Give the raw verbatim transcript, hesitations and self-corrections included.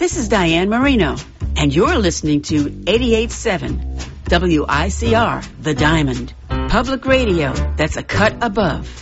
This is Diane Marino, and you're listening to eighty-eight point seven W I C R, The Diamond. Public radio that's a cut above.